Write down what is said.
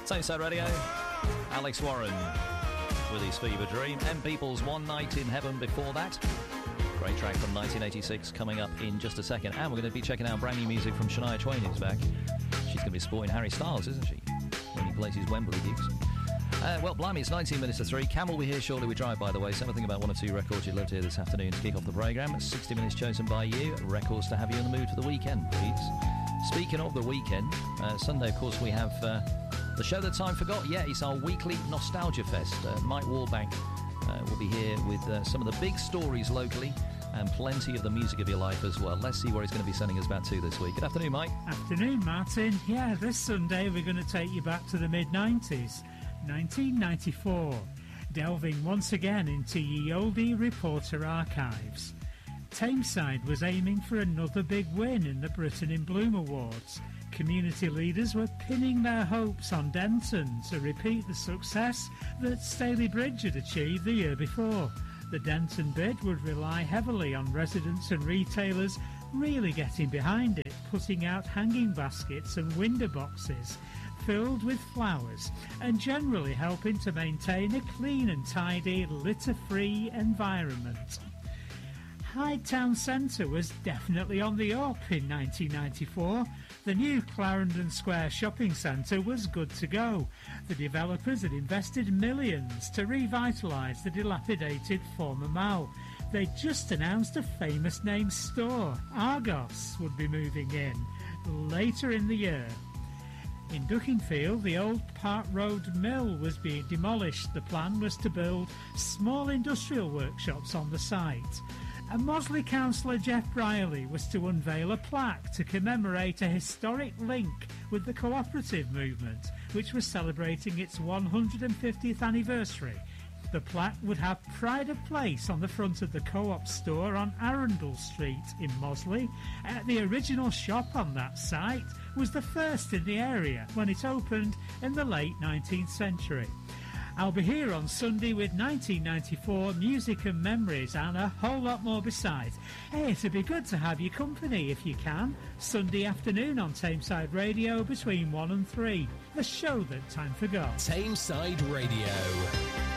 Tameside Radio, Alex Warren with his Fever Dream. M People's One Night in Heaven before that. Great track from 1986 coming up in just a second. And we're going to be checking out brand new music from Shania Twain, who's back. She's going to be sporting Harry Styles, isn't she, when he plays his Wembley gigs. Well, blimey, it's 19 minutes to 3. Cam will be here shortly. We drive, by the way. Something about one or two records you'd love to hear this afternoon to kick off the programme. 60 minutes chosen by you. Records to have you in the mood for the weekend, please. Speaking of the weekend, Sunday, of course, we have the show that time forgot. Yeah, it's our weekly Nostalgia Fest. Mike Warbank will be here with some of the big stories locally and plenty of the music of your life as well. Let's see where he's going to be sending us back to this week. Good afternoon, Mike. Afternoon, Martin. Yeah, this Sunday we're going to take you back to the mid-90s. 1994, delving once again into ye oldie reporter archives. Tameside was aiming for another big win in the Britain in Bloom Awards. Community leaders were pinning their hopes on Denton to repeat the success that Stalybridge had achieved the year before. The Denton bid would rely heavily on residents and retailers really getting behind it, putting out hanging baskets and window boxes filled with flowers and generally helping to maintain a clean and tidy, litter-free environment. Hyde Town Centre was definitely on the up in 1994. The new Clarendon Square shopping centre was good to go. The developers had invested millions to revitalise the dilapidated former mall. They just announced a famous name store, Argos, would be moving in later in the year. In Duckingfield, the old Park Road mill was being demolished. The plan was to build small industrial workshops on the site. And Mosley councillor Jeff Brierley was to unveil a plaque to commemorate a historic link with the cooperative movement, which was celebrating its 150th anniversary. The plaque would have pride of place on the front of the Co-op store on Arundel Street in Mosley. The original shop on that site was the first in the area when it opened in the late 19th century. I'll be here on Sunday with 1994 music and memories and a whole lot more besides. Hey, it'd be good to have your company if you can. Sunday afternoon on Tameside Radio between 1 and 3. The show that time forgot. Tameside Radio.